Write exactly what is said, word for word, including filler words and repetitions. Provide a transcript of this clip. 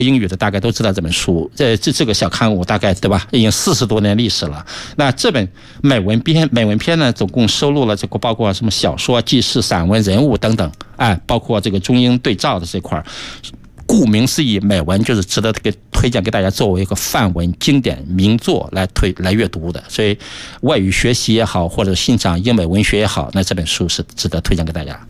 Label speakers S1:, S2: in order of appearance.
S1: 英语的大概都知道这本书，这这这个小刊物大概对吧，已经四十多年历史了。那这本美文篇，美文篇呢，总共收录了这个包括什么小说、记事、散文、人物等等，哎，包括这个中英对照的这块。顾名思义，美文就是值得给推荐给大家作为一个范文经典名作来推来阅读的。所以外语学习也好，或者欣赏英美文学也好，那这本书是值得推荐给大家。